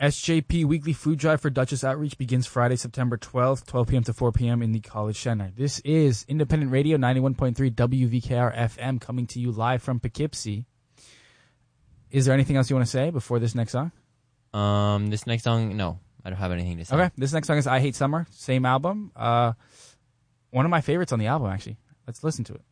SJP Weekly Food Drive for Duchess Outreach begins Friday, September 12th, 12 p.m. to 4 p.m. in the College Center. This is Independent Radio, 91.3 WVKR FM, coming to you live from Poughkeepsie. Is there anything else you want to say before this next song? This next song, no. I don't have anything to say. Okay, this next song is I Hate Summer, same album. One of my favorites on the album, actually. Let's listen to it.